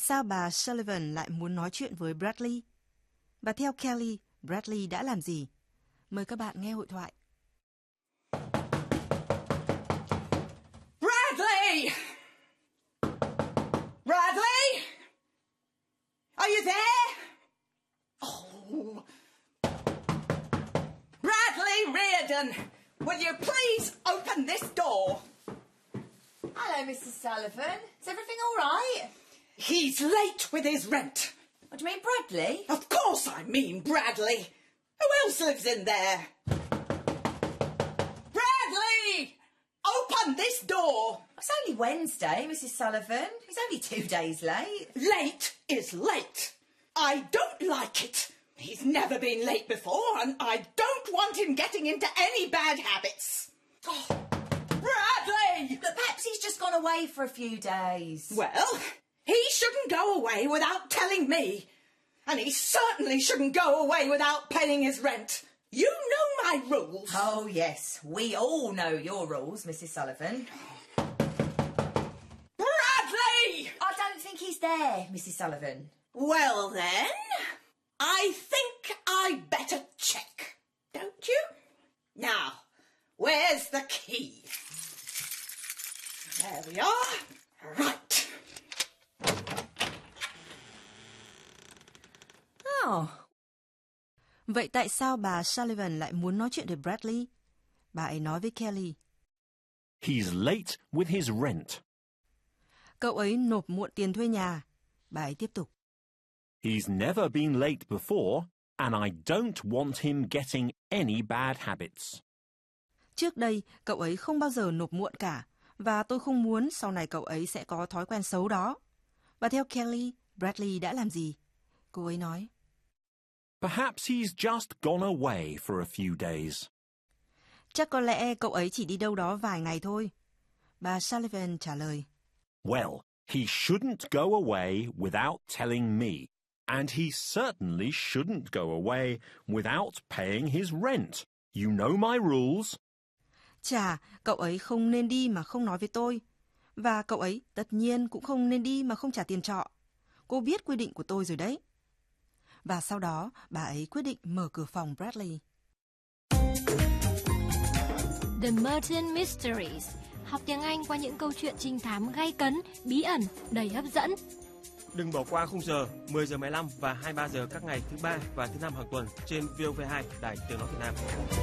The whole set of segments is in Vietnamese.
sao bà Sullivan lại muốn nói chuyện với Bradley? Và theo Kelly, Bradley đã làm gì? Mời các bạn nghe hội thoại. Bradley! Bradley! Are you there? Oh. Bradley Reardon, will you please open this door? Hello, Mrs. Sullivan. Is everything all right? He's late with his rent. What do you mean, Bradley? Of course I mean Bradley. Who else lives in there? Bradley! Open this door! It's only Wednesday, Mrs. Sullivan. He's only 2 days late. Late is late. I don't like it. He's never been late before, and I don't want him getting into any bad habits. Oh, Bradley! But perhaps he's just gone away for a few days. Well, he shouldn't go away without telling me. And he certainly shouldn't go away without paying his rent. You know my rules. Oh, yes. We all know your rules, Mrs. Sullivan. Bradley! I don't think he's there, Mrs. Sullivan. Well then, I think I better check, don't you? Now, where's the key? There we are. Right. Oh. Vậy tại sao bà Sullivan lại muốn nói chuyện với Bradley? Bà ấy nói với Kelly. He's late with his rent. Cậu ấy nộp muộn tiền thuê nhà. Bà ấy tiếp tục. He's never been late before, and I don't want him getting any bad habits. Trước đây, cậu ấy không bao giờ nộp muộn cả, và tôi không muốn sau này cậu ấy sẽ có thói quen xấu đó. Và theo Kelly, Bradley đã làm gì? Cô ấy nói. Perhaps he's just gone away for a few days. Chắc có lẽ cậu ấy chỉ đi đâu đó vài ngày thôi. Bà Sullivan trả lời. Well, he shouldn't go away without telling me, and he certainly shouldn't go away without paying his rent. You know my rules. Chà, cậu ấy không nên đi mà không nói với tôi. Và cậu ấy tất nhiên cũng không nên đi mà không trả tiền trọ. Cô biết quy định của tôi rồi đấy. Và sau đó, bà ấy quyết định mở cửa phòng Bradley. The Merton Mysteries. Học tiếng Anh qua những câu chuyện trinh thám gay cấn, bí ẩn, đầy hấp dẫn. Đừng bỏ qua khung giờ 10 giờ 15 và 23 giờ các ngày thứ ba và thứ năm hàng tuần trên VOV2 Đài Tiếng nói Việt Nam.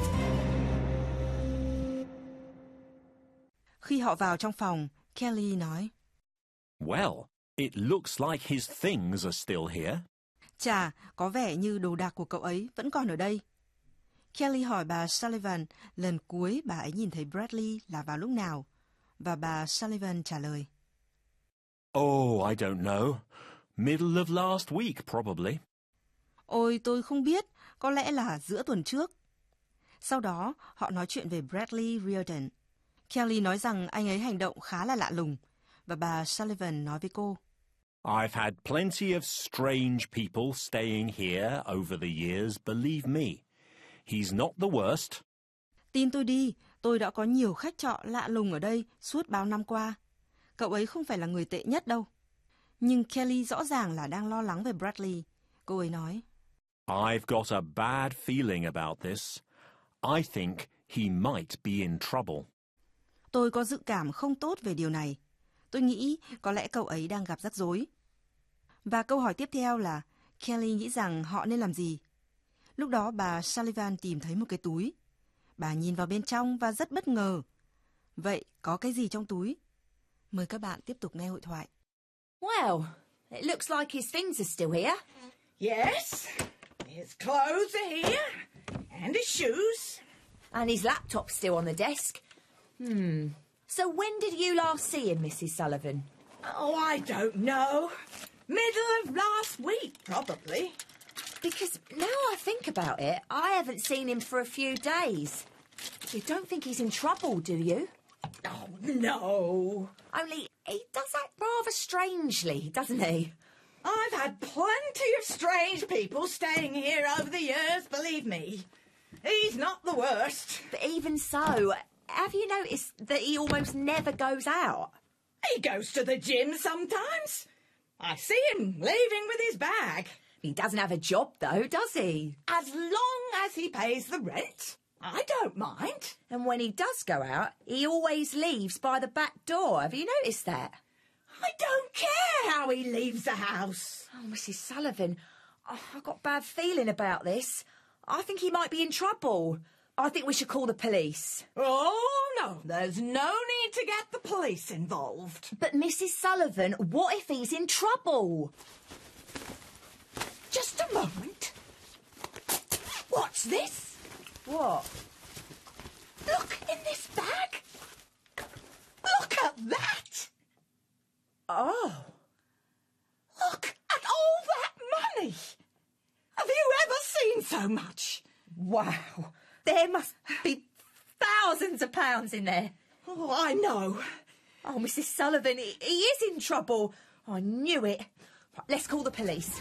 Khi họ vào trong phòng, Kelly nói. Well, it looks like his things are still here. Chà, có vẻ như đồ đạc của cậu ấy vẫn còn ở đây. Kelly hỏi bà Sullivan lần cuối bà ấy nhìn thấy Bradley là vào lúc nào, và bà Sullivan trả lời. Oh, I don't know. Middle of last week, probably. Ôi, tôi không biết, có lẽ là giữa tuần trước. Sau đó, họ nói chuyện về Bradley Reardon. Kelly nói rằng anh ấy hành động khá là lạ lùng, và bà Sullivan nói với cô. I've had plenty of strange people staying here over the years, believe me. He's not the worst. Tin tôi đi, tôi đã có nhiều khách trọ lạ lùng ở đây suốt bao năm qua. Cậu ấy không phải là người tệ nhất đâu. Nhưng Kelly rõ ràng là đang lo lắng về Bradley. Cô ấy nói. I've got a bad feeling about this. I think he might be in trouble. Tôi có dự cảm không tốt về điều này. Tôi nghĩ có lẽ cậu ấy đang gặp rắc rối. Và câu hỏi tiếp theo là Kelly nghĩ rằng họ nên làm gì? Lúc đó bà Sullivan tìm thấy một cái túi. Bà nhìn vào bên trong và rất bất ngờ. Vậy có cái gì trong túi? Mời các bạn tiếp tục nghe hội thoại. Well, it looks like his things are still here. Yes, his clothes are here, and his shoes. And his laptop's still on the desk. So when did you last see him, Mrs. Sullivan? Oh, I don't know. Middle of last week, probably. Because now I think about it, I haven't seen him for a few days. You don't think he's in trouble, do you? Oh, no. Only he does act rather strangely, doesn't he? I've had plenty of strange people staying here over the years, believe me. He's not the worst. But even so, have you noticed that he almost never goes out? He goes to the gym sometimes. I see him leaving with his bag. He doesn't have a job, though, does he? As long as he pays the rent, I don't mind. And when he does go out, he always leaves by the back door. Have you noticed that? I don't care how he leaves the house. Oh, Mrs. Sullivan, I've got a bad feeling about this. I think he might be in trouble. I think we should call the police. Oh, no, there's no need to get the police involved. But Mrs. Sullivan, what if he's in trouble? Just a moment. What's this? What? Look in this bag. Look at that. Oh. Look at all that money. Have you ever seen so much? Wow. There must be thousands of pounds in there. Oh, I know. Oh, Mrs. Sullivan, he is in trouble. I knew it. Right, let's call the police.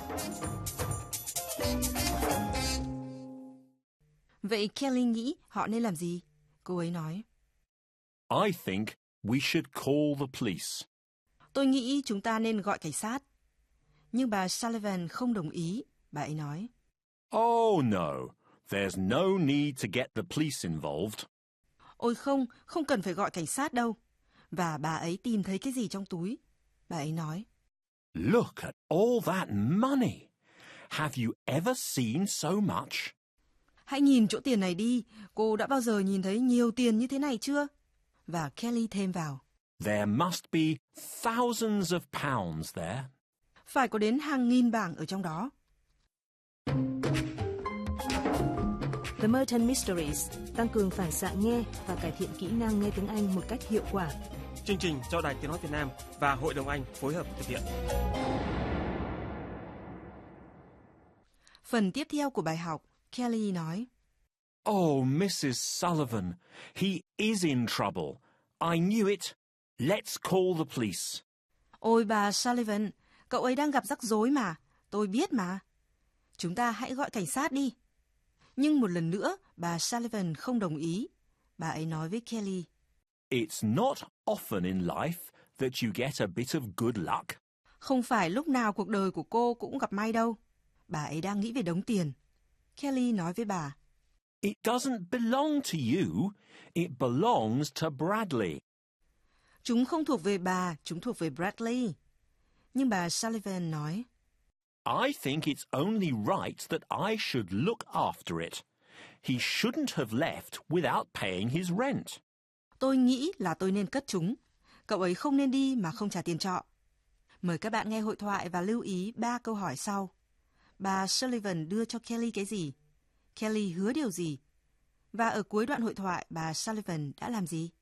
Vậy Kelly nghĩ họ nên làm gì? Cô ấy nói. I think we should call the police. Tôi nghĩ chúng ta nên gọi cảnh sát. Nhưng bà Sullivan không đồng ý. Bà ấy nói. Oh no, there's no need to get the police involved. Ôi không, không cần phải gọi cảnh sát đâu. Và bà ấy tìm thấy cái gì trong túi? Bà ấy nói. Look at all that money. Have you ever seen so much? Hãy nhìn chỗ tiền này đi. Cô đã bao giờ nhìn thấy nhiều tiền như thế này chưa? Và Kelly thêm vào. There must be thousands of pounds there. Phải có đến hàng nghìn bảng ở trong đó. The Merton Mysteries tăng cường phản xạ nghe và cải thiện kỹ năng nghe tiếng Anh một cách hiệu quả. Chương trình do Đài Tiếng nói Việt Nam và Hội đồng Anh phối hợp thực hiện. Phần tiếp theo của bài học, Kelly nói. Oh, Mrs. Sullivan, he is in trouble. I knew it. Let's call the police. Ôi bà Sullivan, cậu ấy đang gặp rắc rối mà. Tôi biết mà. Chúng ta hãy gọi cảnh sát đi. Nhưng một lần nữa, bà Sullivan không đồng ý. Bà ấy nói với Kelly. It's not often in life that you get a bit of good luck. Không phải lúc nào cuộc đời của cô cũng gặp may đâu. Bà ấy đang nghĩ về đống tiền. Kelly nói với bà. It doesn't belong to you. It belongs to Bradley. Chúng không thuộc về bà, chúng thuộc về Bradley. Nhưng bà Sullivan nói. I think it's only right that I should look after it. He shouldn't have left without paying his rent. Tôi nghĩ là tôi nên cất chúng. Cậu ấy không nên đi mà không trả tiền trọ. Mời các bạn nghe hội thoại và lưu ý 3 câu hỏi sau. Bà Sullivan đưa cho Kelly cái gì? Kelly hứa điều gì? Và ở cuối đoạn hội thoại, bà Sullivan đã làm gì?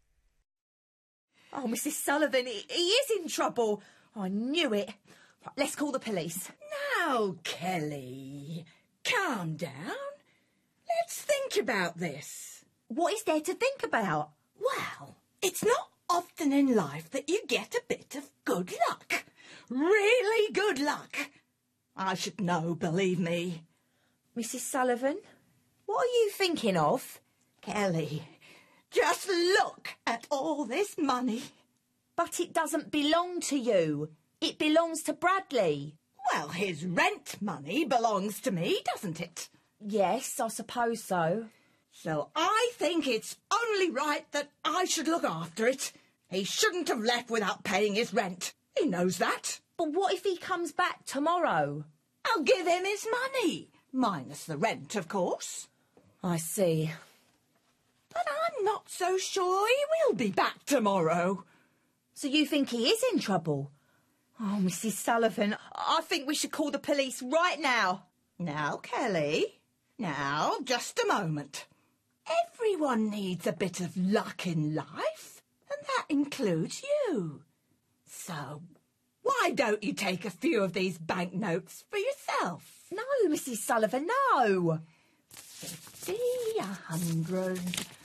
Oh, Mrs. Sullivan, he is in trouble. I knew it. Right, let's call the police. Now, Kelly, calm down. Let's think about this. What is there to think about? Well, it's not often in life that you get a bit of good luck. Really good luck. I should know, believe me. Mrs. Sullivan, what are you thinking of? Kelly, just look at all this money. But it doesn't belong to you. It belongs to Bradley. Well, his rent money belongs to me, doesn't it? Yes, I suppose so. So I think it's only right that I should look after it. He shouldn't have left without paying his rent. He knows that. But what if he comes back tomorrow? I'll give him his money. Minus the rent, of course. I see. But I'm not so sure he will be back tomorrow. So you think he is in trouble? Oh, Mrs. Sullivan, I think we should call the police right now. Now, Kelly, now, just a moment. Everyone needs a bit of luck in life, and that includes you. So, why don't you take a few of these banknotes for yourself? No, Mrs. Sullivan, no. 50, 100,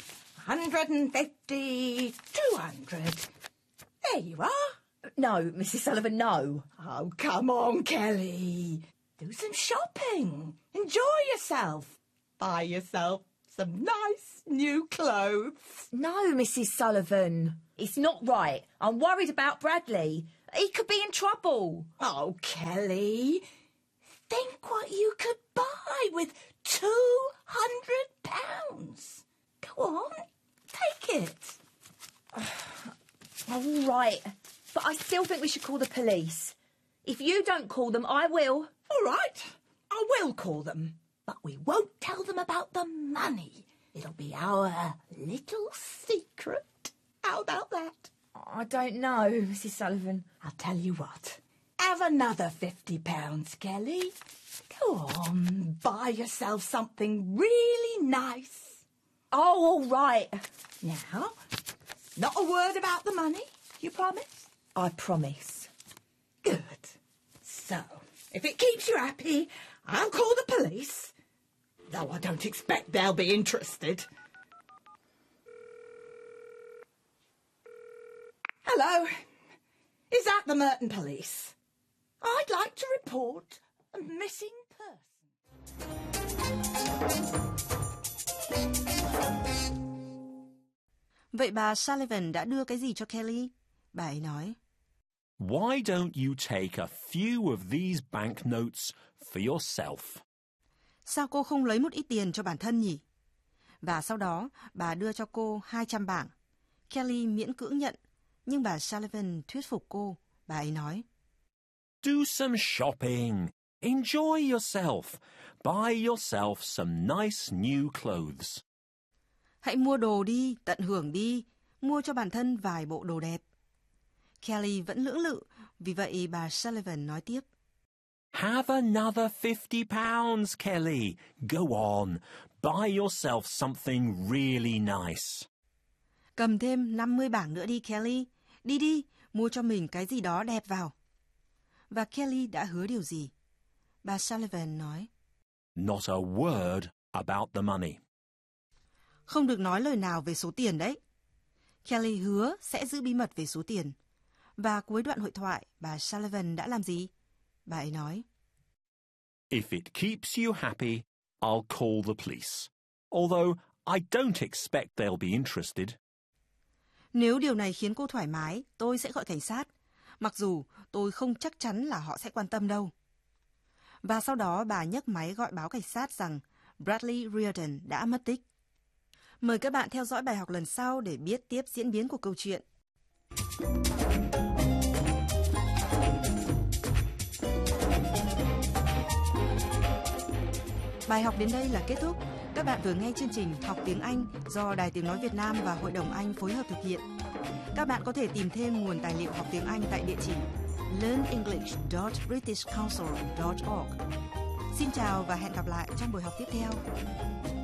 150, 200. There you are. No, Mrs. Sullivan, no. Oh, come on, Kelly. Do some shopping. Enjoy yourself. Buy yourself some nice new clothes. No, Mrs. Sullivan. It's not right. I'm worried about Bradley. He could be in trouble. Oh, Kelly, think what you could buy with £200. Go on, take it. All right, but I still think we should call the police. If you don't call them, I will. All right, I will call them, but we won't tell them about the money. It'll be our little secret. How about that? I don't know, Mrs. Sullivan. I'll tell you what. Have another £50, Kelly. Go on, buy yourself something really nice. Oh, all right. Now, not a word about the money, you promise? I promise. Good. So, if it keeps you happy, I'll call the police. Though I don't expect they'll be interested. Hello. Is that the Merton Police? I'd like to report a missing person. Vậy bà Sullivan đã đưa cái gì cho Kelly? Bà ấy nói. Why don't you take a few of these banknotes for yourself? Sao cô không lấy một ít tiền cho bản thân nhỉ? Và sau đó, bà đưa cho cô 200 bảng. Kelly miễn cưỡng nhận, nhưng bà Sullivan thuyết phục cô. Bà ấy nói. Do some shopping. Enjoy yourself. Buy yourself some nice new clothes. Hãy mua đồ đi, tận hưởng đi. Mua cho bản thân vài bộ đồ đẹp. Kelly vẫn lưỡng lự, vì vậy bà Sullivan nói tiếp. Have another £50, Kelly. Go on. Buy yourself something really nice. Cầm thêm 50 bảng nữa đi, Kelly. Đi đi, mua cho mình cái gì đó đẹp vào. Và Kelly đã hứa điều gì? Bà Sullivan nói. Not a word about the money. Không được nói lời nào về số tiền đấy. Kelly hứa sẽ giữ bí mật về số tiền. Và cuối đoạn hội thoại, bà Sullivan đã làm gì? Bà ấy nói. If it keeps you happy, I'll call the police. Although I don't expect they'll be interested. Nếu điều này khiến cô thoải mái, tôi sẽ gọi cảnh sát. Mặc dù tôi không chắc chắn là họ sẽ quan tâm đâu. Và sau đó bà nhấc máy gọi báo cảnh sát rằng Bradley Reardon đã mất tích. Mời các bạn theo dõi bài học lần sau để biết tiếp diễn biến của câu chuyện. Bài học đến đây là kết thúc. Các bạn vừa nghe chương trình Học tiếng Anh do Đài Tiếng Nói Việt Nam và Hội đồng Anh phối hợp thực hiện. Các bạn có thể tìm thêm nguồn tài liệu học tiếng Anh tại địa chỉ learnenglish.britishcouncil.org. Xin chào và hẹn gặp lại trong buổi học tiếp theo.